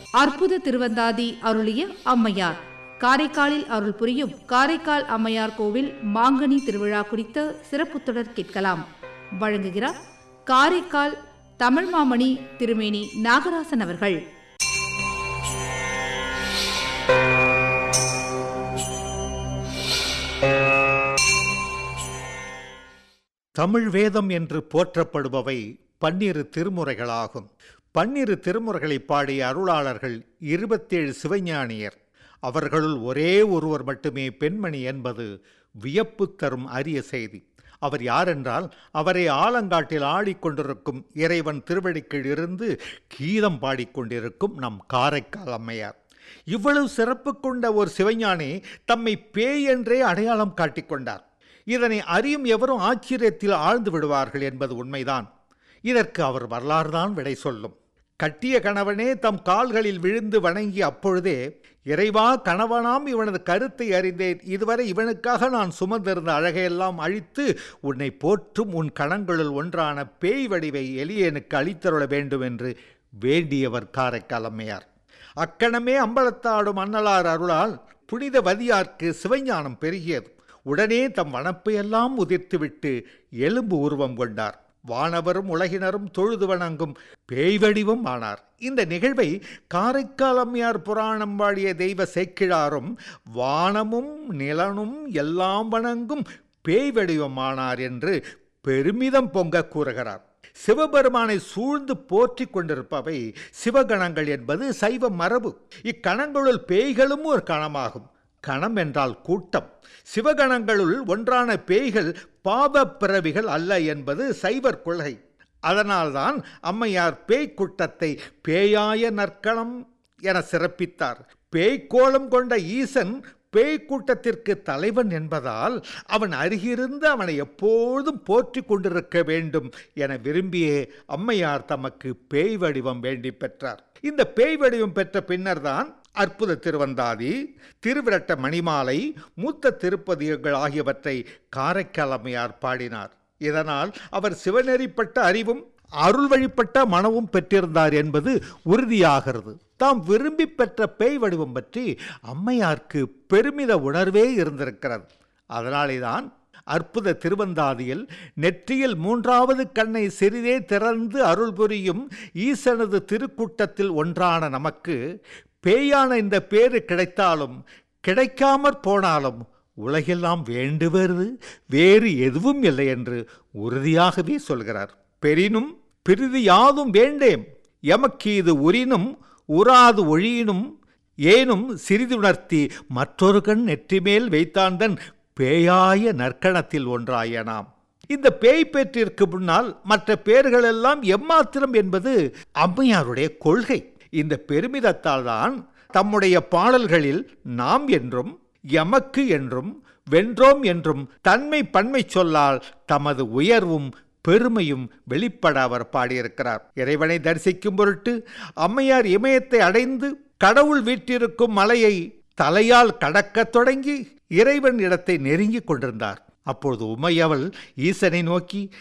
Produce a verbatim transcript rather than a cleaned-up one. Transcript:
அற்புத திருவந்தாதி அருளிய அம்மையார். காரைக்காலில் அருள் புரியும் காரைக்கால் அம்மையார் கோவில் மாங்கனி திருவிழா குறித்த சிறப்பு தொடர் கேட்கலாம். வழங்குகிறார் காரைக்கால் தமிழ் மாமணி திருமேனி நாகராசன் அவர்கள். தமிழ் வேதம் என்று போற்றப்படுபவை பன்னிரு திருமுறைகளாகும். பன்னிரு திருமுறைகளை பாடிய அருளாளர்கள் இருபத்தேழு சிவஞானியர். அவர்களுள் ஒரே ஒருவர் மட்டுமே பெண்மணி என்பது வியப்பு தரும் அரிய செய்தி. அவர் யாரென்றால், அவரை ஆலங்காட்டில் ஆடிக்கொண்டிருக்கும் இறைவன் திருவடிக்குள் இருந்து கீதம் பாடிக்கொண்டிருக்கும் நம் காரைக்கால் அம்மையார். இவ்வளவு சிறப்பு கொண்ட ஒரு சிவஞானி தம்மை பேய் என்றே அடையாளம் காட்டிக்கொண்டார். இதனை அறியும் எவரும் ஆச்சரியத்தில் ஆழ்ந்து விடுவார்கள் என்பது உண்மைதான். இதற்கு அவர் வரலாறுதான் விடை சொல்லும். கட்டிய கணவனே தம் கால்களில் விழுந்து வணங்கி அப்பொழுதே, இறைவா, கணவனாம் இவனது கருத்தை அறிந்தேன். இதுவரை இவனுக்காக நான் சுமந்திருந்த அழகையெல்லாம் அழித்து உன்னை போற்றும் உன் கணங்களுள் ஒன்றான பேய் வடிவை எளியனுக்கு அளித்தருள வேண்டும் என்று வேண்டியவர் காரைக்கால் அம்மையார். அக்கணமே அம்பலத்தாடும் அன்னலார் அருளால் புனித வதியார்க்கு சிவஞானம் பெருகியது. உடனே தம் வனப்பையெல்லாம் உதிர்த்துவிட்டு எலும்பு உருவம் கொண்டார். வானவரும் உலகினரும் தொழுது வணங்கும் பேய் வடிவம் ஆனார். இந்த நிகழ்வை காரைக்கால் அம்மையார் புராணம் பாடிய தெய்வ சேக்கிழாரும் வானமும் நிலனும் எல்லாம் வணங்கும் பேய் வடிவம் ஆனார் என்று பெருமிதம் பொங்க கூறுகிறார். சிவபெருமானை சூழ்ந்து போற்றி கொண்டிருப்பவை சிவகணங்கள் என்பது சைவ மரபு. இக்கணங்களுள் பேய்களும் ஒரு கணமாகும். கணம் என்றால் கூட்டம். சிவகணங்களுள் ஒன்றான பேய்கள் பாவ பிறவிகள் அல்ல என்பது சைவர் கொள்கை. அதனால்தான் அம்மையார் பேய் கூட்டத்தை பேயாய நற்கணம் என சிறப்பித்தார். பேய்க்கோலம் கொண்ட ஈசன் பேய் கூட்டத்திற்கு தலைவன் என்பதால் அவன் அருகிருந்து அவனை எப்போதும் போற்றி கொண்டிருக்க வேண்டும் என விரும்பியே அம்மையார் தமக்கு பேய் வடிவம் வேண்டி பெற்றார். இந்த பேய் வடிவம் பெற்ற பின்னர்தான் அற்புத திருவந்தாதி, திருவிரட்ட மணிமாலை, மூத்த திருப்பதிகங்கள் ஆகியவற்றை காரைக்கால் அம்மையார் பாடினார். இதனால் அவர் சிவநெறிப்பட்ட அறிவும் அருள் வழிபட்ட மனமும் பெற்றிருந்தார் என்பது உறுதியாகிறது. தாம் விரும்பி பெற்ற பேய் வடிவம் பற்றி அம்மையாருக்கு பெருமித உணர்வே இருந்திருக்கிறது. அதனாலேதான் அற்புத திருவந்தாதியில் நெற்றியில் மூன்றாவது கண்ணை சிறிதே திறந்து அருள் புரியும் ஈசனது திருக்கூட்டத்தில் ஒன்றான நமக்கு பேயான இந்த பேரு கிடைத்தாலும் கிடைக்காமற் போனாலும் உலகெல்லாம் வேண்டுவது வேறு எதுவும் இல்லை என்று உறுதியாகவே சொல்கிறார். பெரினும் பிரிது யாதும் வேண்டேம் எமக்கு இது உரினும் உறாது ஒழியினும் ஏனும் சிறிதுணர்த்தி மற்றொரு கண் நெற்றிமேல் வைத்தாந்தன் பேயாய நற்கணத்தில் ஒன்றாயனாம். இந்த பேய் பேற்றிற்கு முன்னால் மற்ற பேர்களெல்லாம் எம்மாத்திரம் என்பது அம்மையாருடைய கொள்கை. இந்த பெருமிதத்தால் தான் தம்முடைய பாடல்களில் நாம் என்றும் எமக்கு என்றும் வென்றோம் என்றும் தன்மை பன்மை சொல்லால் தமது உயர்வும் பெருமையும் வெளிப்பட அவர் பாடியிருக்கிறார். இறைவனை தரிசிக்கும் பொருட்டு அம்மையார் இமயத்தை அடைந்து கடவுள் வீற்றிருக்கும் மலையை தலையால் கடக்கத் தொடங்கி இறைவன் இடத்தை நெருங்கி கொண்டிருந்தார். அப்பொழுது உமையவள் ஈசனை நோக்கி,